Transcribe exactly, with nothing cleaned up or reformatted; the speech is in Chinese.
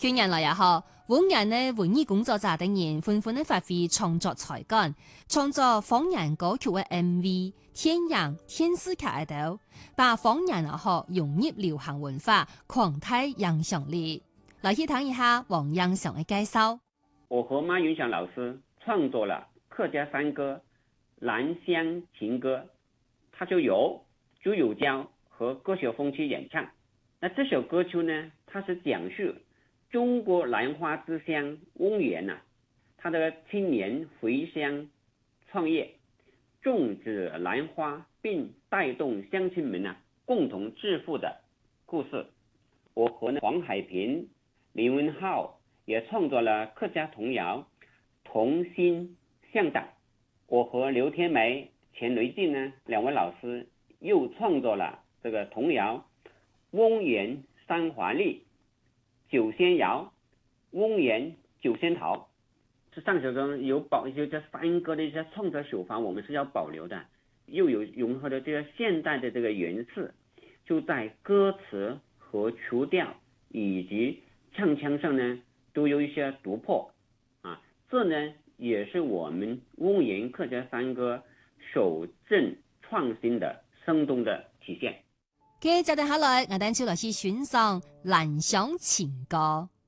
去年来也好，往年的文艺工作者等人纷纷的发挥创作才干，创作方言歌曲的 M V、电影、电视劇等，把方言也好融入流行文化，擴大影響力。來去聽一下王英祥的介紹。 我和馬雲祥老師創作了客家山歌《蘭鄉情歌》，它就由朱友嬌和歌手風去演唱。那這首歌曲呢，它是講述中國蘭花之鄉翁源啊，他的青年回鄉創業，種植蘭花，並帶動鄉親們啊共同致富的故事。我和黃海平、林文浩也創作了客家童謠《同心向黨》。我和劉天梅、錢雷靜呢兩位老師又創作了這個童謠《翁源三華麗》、九仙謠、翁源九仙桃。這上首歌有保就這山歌的一些創作手法，我們是要保留的，又有融合的這個現代的這個元素，就在歌詞和曲調以及唱腔上呢，都有一些突破啊。這呢也是我們翁源客家山歌守正創新的生動的體現。 接着下來，我哋就來去欣賞《蘭鄉情歌》。